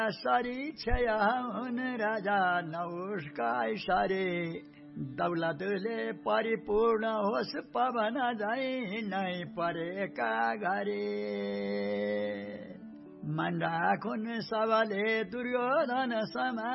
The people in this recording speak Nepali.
सरी क्षय हुन राजा नौष्का इशारे दौलतले परिपूर्ण होस् पवन झै नै परेका घरे मन राखुन् सबले दुर्योधन समा